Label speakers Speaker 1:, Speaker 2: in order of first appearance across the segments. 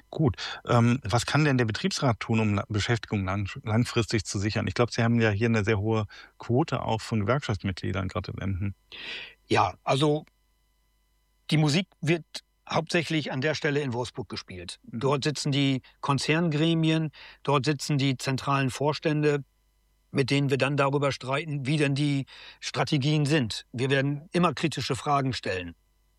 Speaker 1: Gut. Was kann denn der Betriebsrat tun, um Beschäftigung langfristig zu sichern? Ich glaube, Sie haben ja hier eine sehr hohe Quote auch von Gewerkschaftsmitgliedern, gerade in Emden.
Speaker 2: Ja, also die Musik wird hauptsächlich an der Stelle in Wolfsburg gespielt.
Speaker 1: Mhm.
Speaker 2: Dort sitzen die Konzerngremien, dort sitzen die zentralen Vorstände, mit denen wir dann darüber streiten, wie denn die Strategien sind. Wir werden immer kritische Fragen stellen.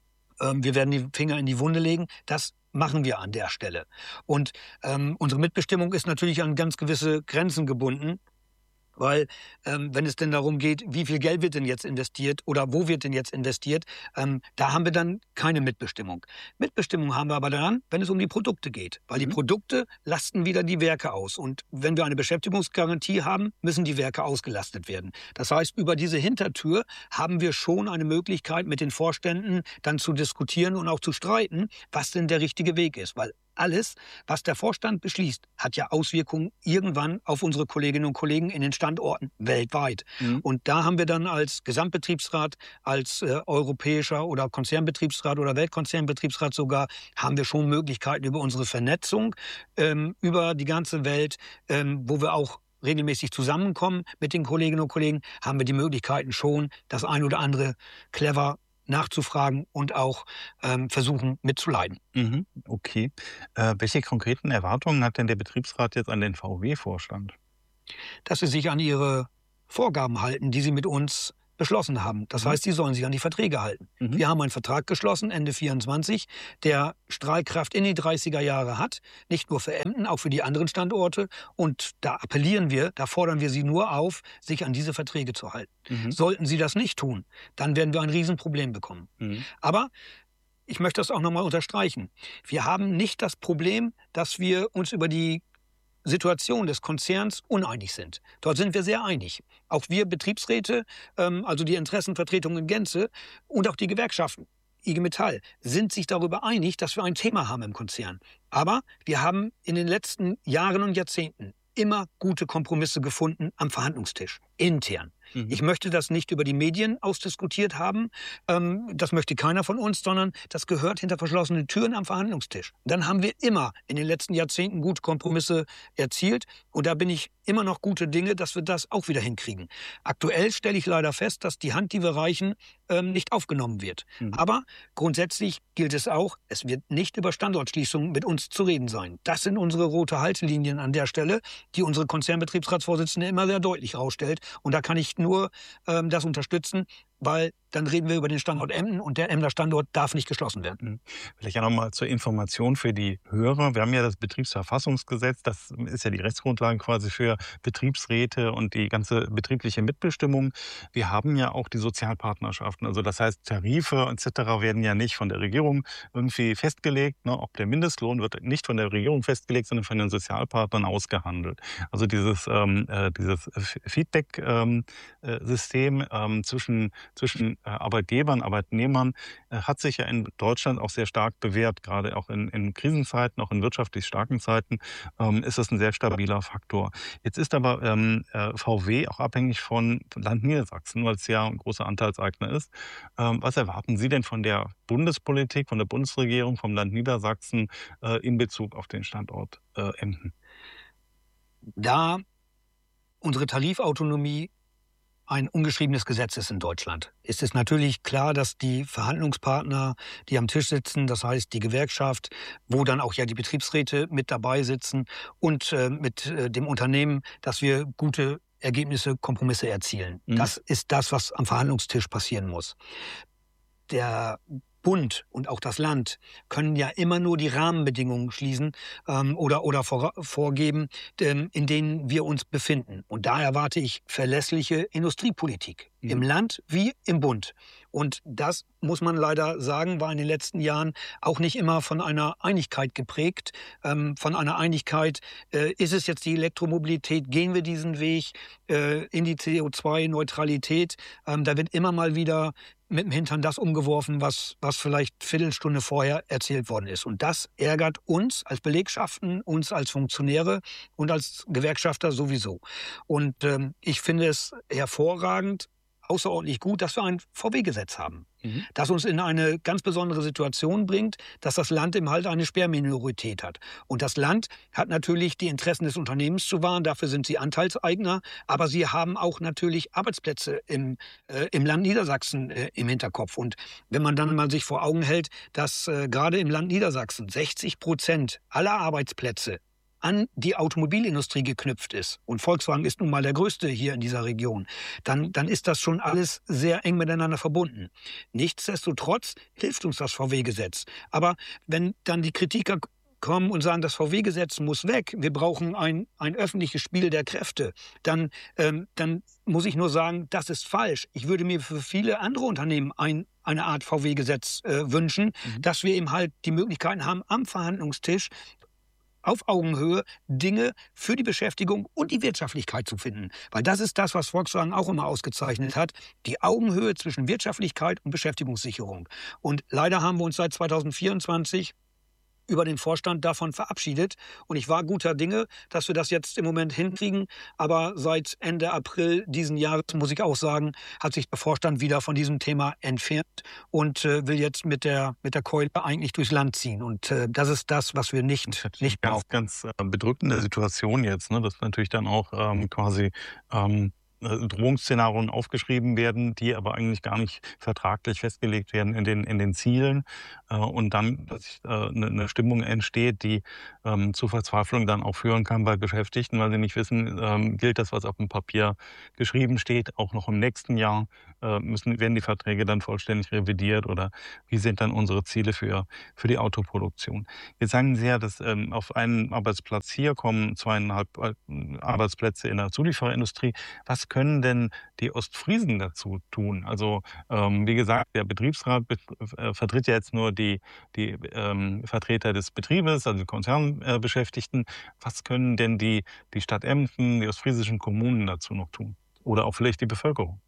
Speaker 2: Wir werden die Finger in die Wunde legen. Das machen wir an der Stelle. Und unsere Mitbestimmung ist natürlich an ganz gewisse Grenzen gebunden. Weil wenn es denn darum geht, wie viel Geld wird denn jetzt investiert oder wo wird denn jetzt investiert, da haben wir dann keine Mitbestimmung. Mitbestimmung haben wir aber dann, wenn es um die Produkte geht. Weil die
Speaker 1: Mhm.
Speaker 2: Produkte lasten wieder die Werke aus. Und wenn wir eine Beschäftigungsgarantie haben, müssen die Werke ausgelastet werden. Das heißt, über diese Hintertür haben wir schon eine Möglichkeit, mit den Vorständen dann zu diskutieren und auch zu streiten, was denn der richtige Weg ist. Weil alles, was der Vorstand beschließt, hat ja Auswirkungen irgendwann auf unsere Kolleginnen und Kollegen in den Standorten weltweit.
Speaker 1: Mhm.
Speaker 2: Und da haben wir dann als Gesamtbetriebsrat, als europäischer oder Konzernbetriebsrat oder Weltkonzernbetriebsrat sogar, haben wir schon Möglichkeiten über unsere Vernetzung über die ganze Welt, wo wir auch regelmäßig zusammenkommen mit den Kolleginnen und Kollegen, haben wir die Möglichkeiten schon, das ein oder andere clever nachzufragen und auch versuchen mitzuleiten.
Speaker 1: Mhm. Okay. Welche konkreten Erwartungen hat denn der Betriebsrat jetzt an den VW-Vorstand?
Speaker 2: Dass sie sich an ihre Vorgaben halten, die sie mit uns beschlossen haben. Das
Speaker 1: Mhm.
Speaker 2: heißt, sie sollen sich an die Verträge halten.
Speaker 1: Mhm.
Speaker 2: Wir haben einen Vertrag geschlossen, Ende 24, der Strahlkraft in die 30er Jahre hat. Nicht nur für Emden, auch für die anderen Standorte. Und da appellieren wir, da fordern wir sie nur auf, sich an diese Verträge zu halten.
Speaker 1: Mhm.
Speaker 2: Sollten sie das nicht tun, dann werden wir ein Riesenproblem bekommen.
Speaker 1: Mhm.
Speaker 2: Aber ich möchte das auch noch mal unterstreichen. Wir haben nicht das Problem, dass wir uns über die Situation des Konzerns uneinig sind. Dort sind wir sehr einig. Auch wir Betriebsräte, also die Interessenvertretung in Gänze und auch die Gewerkschaften, IG Metall, sind sich darüber einig, dass wir ein Thema haben im Konzern. Aber wir haben in den letzten Jahren und Jahrzehnten immer gute Kompromisse gefunden am Verhandlungstisch, intern.
Speaker 1: Mhm.
Speaker 2: Ich möchte das nicht über die Medien ausdiskutiert haben. Das möchte keiner von uns, sondern das gehört hinter verschlossenen Türen am Verhandlungstisch. Dann haben wir immer in den letzten Jahrzehnten gute Kompromisse erzielt. Und da bin ich immer noch gute Dinge, dass wir das auch wieder hinkriegen. Aktuell stelle ich leider fest, dass die Hand, die wir reichen, nicht aufgenommen wird.
Speaker 1: Mhm.
Speaker 2: Aber grundsätzlich gilt es auch, es wird nicht über Standortschließungen mit uns zu reden sein. Das sind unsere rote Haltelinien an der Stelle, die unsere Konzernbetriebsratsvorsitzende immer sehr deutlich herausstellt. Und da kann ich nur das unterstützen, weil dann reden wir über den Standort Emden und der Emder Standort darf nicht geschlossen werden.
Speaker 1: Mhm. Vielleicht ja noch mal zur Information für die Hörer. Wir haben ja das Betriebsverfassungsgesetz, das ist ja die Rechtsgrundlage quasi für Betriebsräte und die ganze betriebliche Mitbestimmung. Wir haben ja auch die Sozialpartnerschaften. Also das heißt, Tarife etc. werden ja nicht von der Regierung irgendwie festgelegt. Ne? Auch der Mindestlohn wird nicht von der Regierung festgelegt, sondern von den Sozialpartnern ausgehandelt. Also dieses Feedback-System zwischen Arbeitgebern, Arbeitnehmern hat sich ja in Deutschland auch sehr stark bewährt. Gerade auch in Krisenzeiten, auch in wirtschaftlich starken Zeiten ist das ein sehr stabiler Faktor. Jetzt ist aber VW auch abhängig von Land Niedersachsen, weil es ja ein großer Anteilseigner ist. Was erwarten Sie denn von der Bundespolitik, von der Bundesregierung, vom Land Niedersachsen in Bezug auf den Standort Emden?
Speaker 2: Da unsere Tarifautonomie ein ungeschriebenes Gesetz ist in Deutschland, ist es natürlich klar, dass die Verhandlungspartner, die am Tisch sitzen, das heißt die Gewerkschaft, wo dann auch ja die Betriebsräte mit dabei sitzen und mit dem Unternehmen, dass wir gute Ergebnisse, Kompromisse erzielen.
Speaker 1: Mhm.
Speaker 2: Das ist das, was am Verhandlungstisch passieren muss. Der Bund und auch das Land können ja immer nur die Rahmenbedingungen schließen oder vorgeben, in denen wir uns befinden. Und da erwarte ich verlässliche Industriepolitik im Land wie im Bund. Und das, muss man leider sagen, war in den letzten Jahren auch nicht immer von einer Einigkeit geprägt. Von einer Einigkeit, ist es jetzt die Elektromobilität, gehen wir diesen Weg in die CO2-Neutralität. Da wird immer mal wieder mit dem Hintern das umgeworfen, was vielleicht Viertelstunde vorher erzählt worden ist. Und das ärgert uns als Belegschaften, uns als Funktionäre und als Gewerkschafter sowieso. Und ich finde es hervorragend, außerordentlich gut, dass wir ein VW-Gesetz haben,
Speaker 1: Mhm.
Speaker 2: das uns in eine ganz besondere Situation bringt, dass das Land eben halt eine Sperrminorität hat. Und das Land hat natürlich die Interessen des Unternehmens zu wahren, dafür sind sie Anteilseigner, aber sie haben auch natürlich Arbeitsplätze im Land Niedersachsen im Hinterkopf. Und wenn man dann mal sich vor Augen hält, dass gerade im Land Niedersachsen 60% aller Arbeitsplätze an die Automobilindustrie geknüpft ist, und Volkswagen ist nun mal der größte hier in dieser Region, dann ist das schon alles sehr eng miteinander verbunden. Nichtsdestotrotz hilft uns das VW-Gesetz. Aber wenn dann die Kritiker kommen und sagen, das VW-Gesetz muss weg, wir brauchen ein öffentliches Spiel der Kräfte, dann muss ich nur sagen, das ist falsch. Ich würde mir für viele andere Unternehmen eine Art VW-Gesetz wünschen,
Speaker 1: Mhm.
Speaker 2: dass wir eben halt die Möglichkeiten haben, am Verhandlungstisch auf Augenhöhe Dinge für die Beschäftigung und die Wirtschaftlichkeit zu finden. Weil das ist das, was Volkswagen auch immer ausgezeichnet hat, die Augenhöhe zwischen Wirtschaftlichkeit und Beschäftigungssicherung. Und leider haben wir uns seit 2024 über den Vorstand davon verabschiedet. Und ich war guter Dinge, dass wir das jetzt im Moment hinkriegen. Aber seit Ende April diesen Jahres, muss ich auch sagen, hat sich der Vorstand wieder von diesem Thema entfernt und will jetzt mit der Keule eigentlich durchs Land ziehen. Und das ist das, was wir nicht brauchen.
Speaker 1: Ganz bedrückende Situation jetzt, ne? Dass natürlich dann auch quasi Drohungsszenarien aufgeschrieben werden, die aber eigentlich gar nicht vertraglich festgelegt werden in den Zielen. Und dann, dass eine Stimmung entsteht, die zu Verzweiflung dann auch führen kann bei Beschäftigten, weil sie nicht wissen, gilt das, was auf dem Papier geschrieben steht, auch noch im nächsten Jahr? Werden die Verträge dann vollständig revidiert oder wie sind dann unsere Ziele für die Autoproduktion? Jetzt sagen Sie ja, dass auf einen Arbeitsplatz hier kommen 2,5 Arbeitsplätze in der Zuliefererindustrie. Was können denn die Ostfriesen dazu tun? Also wie gesagt, der Betriebsrat vertritt ja jetzt nur die Vertreter des Betriebes, also die Konzernbeschäftigten. Was können denn die Stadt Emden, die ostfriesischen Kommunen dazu noch tun? Oder auch vielleicht die Bevölkerung?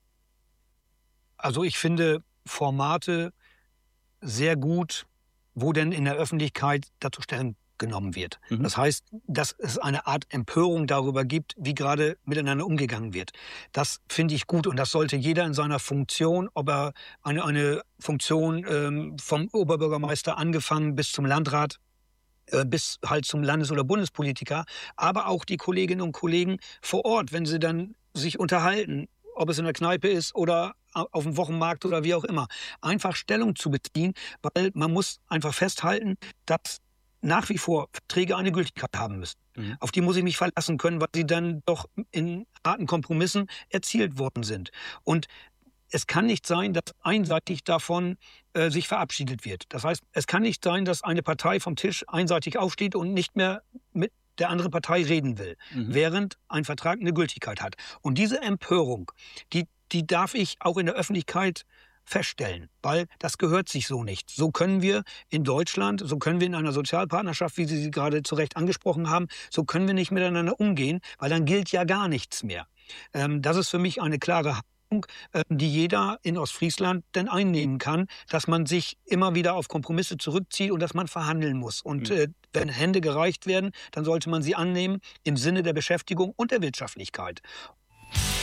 Speaker 2: Also ich finde Formate sehr gut, wo denn in der Öffentlichkeit dazu Stellung genommen wird.
Speaker 1: Mhm.
Speaker 2: Das heißt, dass es eine Art Empörung darüber gibt, wie gerade miteinander umgegangen wird. Das finde ich gut und das sollte jeder in seiner Funktion, ob er eine Funktion vom Oberbürgermeister angefangen bis zum Landrat, bis halt zum Landes- oder Bundespolitiker, aber auch die Kolleginnen und Kollegen vor Ort, wenn sie dann sich unterhalten, ob es in der Kneipe ist oder auf dem Wochenmarkt oder wie auch immer, einfach Stellung zu beziehen, weil man muss einfach festhalten, dass nach wie vor Verträge eine Gültigkeit haben müssen.
Speaker 1: Mhm.
Speaker 2: Auf die muss ich mich verlassen können, weil sie dann doch in harten Kompromissen erzielt worden sind. Und es kann nicht sein, dass einseitig davon sich verabschiedet wird. Das heißt, es kann nicht sein, dass eine Partei vom Tisch einseitig aufsteht und nicht mehr mit der anderen Partei reden will, während ein Vertrag eine Gültigkeit hat. Und diese Empörung, die darf ich auch in der Öffentlichkeit feststellen, weil das gehört sich so nicht. So können wir in Deutschland, so können wir in einer Sozialpartnerschaft, wie Sie gerade zu Recht angesprochen haben, so können wir nicht miteinander umgehen, weil dann gilt ja gar nichts mehr. Das ist für mich eine klare Haltung, die jeder in Ostfriesland denn einnehmen kann, dass man sich immer wieder auf Kompromisse zurückzieht und dass man verhandeln muss. Und wenn Hände gereicht werden, dann sollte man sie annehmen im Sinne der Beschäftigung und der Wirtschaftlichkeit.